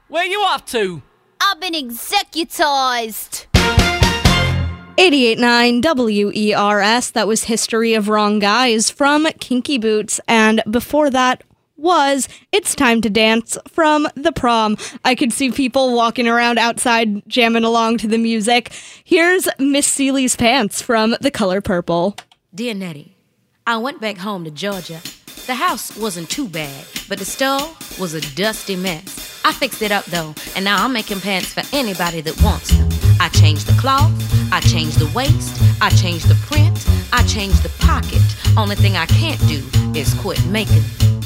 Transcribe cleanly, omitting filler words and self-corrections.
Where you off to? I've been executized. 88.9 WERS, that was History of Wrong Guys from Kinky Boots, and before that was It's Time to Dance from The Prom. I could see people walking around outside jamming along to the music. Here's Miss Seeley's Pants from The Color Purple. Dear Nettie, I went back home to Georgia. The house wasn't too bad, but the stove was a dusty mess. I fixed it up though, and now I'm making pants for anybody that wants them. I changed the cloth, I changed the waist, I changed the print, I changed the pocket. Only thing I can't do is quit making them.